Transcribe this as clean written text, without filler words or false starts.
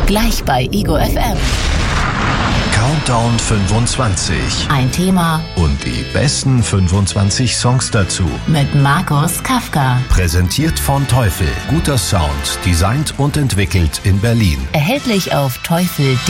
Gleich bei Ego FM. Countdown 25. Ein Thema Und die besten 25 Songs dazu. mit Markus Kafka. Präsentiert von Teufel. Guter Sound, designt und entwickelt in Berlin. Erhältlich auf teufel.de.